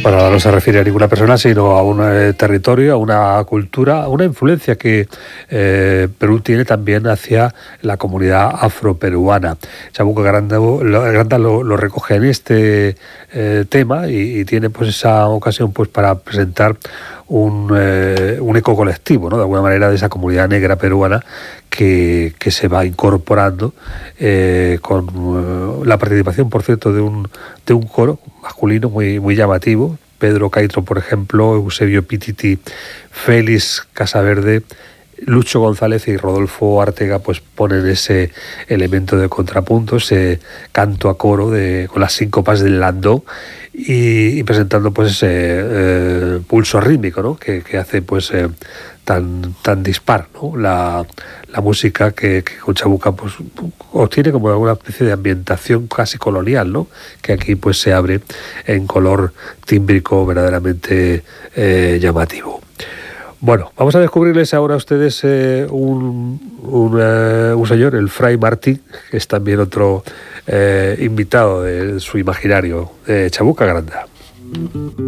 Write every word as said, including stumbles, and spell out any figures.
Bueno, no se refiere a ninguna persona, sino a un eh, territorio, a una cultura, a una influencia que eh, Perú tiene también hacia la comunidad afroperuana. Chabuca Granda lo, Granda lo, lo recoge en este eh, tema y, y tiene pues esa ocasión pues para presentar un, eh, un eco colectivo, ¿no? De alguna manera, de esa comunidad negra peruana que, que se va incorporando eh, con uh, la participación, por cierto, de un, de un coro masculino muy, muy llamativo. Pedro Caitro, por ejemplo, Eusebio Pititi, Félix Casaverde, Lucho González y Rodolfo Artega pues ponen ese elemento de contrapunto, ese canto a coro de, con las síncopas del landó y, y presentando pues ese eh, pulso rítmico, ¿no? que, que hace pues eh, tan, tan dispar, ¿no? la, la música que, que con Chabuca pues obtiene como alguna especie de ambientación casi colonial, ¿no? Que aquí pues se abre en color tímbrico verdaderamente eh, llamativo. Bueno, vamos a descubrirles ahora a ustedes eh, un, un, eh, un señor, el Fray Martín, que es también otro eh, invitado de su imaginario, de Chabuca Granda.